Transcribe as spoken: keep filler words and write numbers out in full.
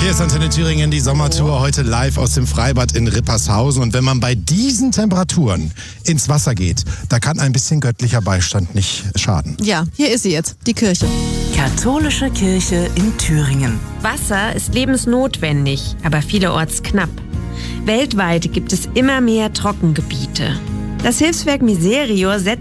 Hier ist Antenne Thüringen, die Sommertour, heute live aus dem Freibad in Rippershausen. Und wenn man bei diesen Temperaturen ins Wasser geht, da kann ein bisschen göttlicher Beistand nicht schaden. Ja, hier ist sie jetzt, die Kirche. Katholische Kirche in Thüringen. Wasser ist lebensnotwendig, aber vielerorts knapp. Weltweit gibt es immer mehr Trockengebiete. Das Hilfswerk Miserior setzt